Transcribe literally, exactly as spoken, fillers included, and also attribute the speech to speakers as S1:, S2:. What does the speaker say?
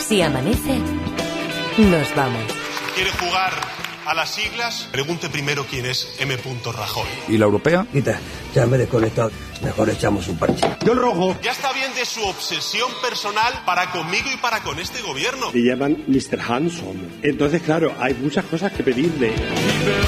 S1: Si amanece, nos vamos.
S2: ¿Quiere jugar a las siglas? Pregunte primero quién es M. Rajoy.
S3: ¿Y la europea?
S4: Quita, ya me he desconectado. Mejor echamos un parche.
S2: Yo el rojo. Ya está bien de su obsesión personal para conmigo y para con este gobierno.
S5: Le llaman mister Hanson. Entonces, claro, hay muchas cosas que pedirle.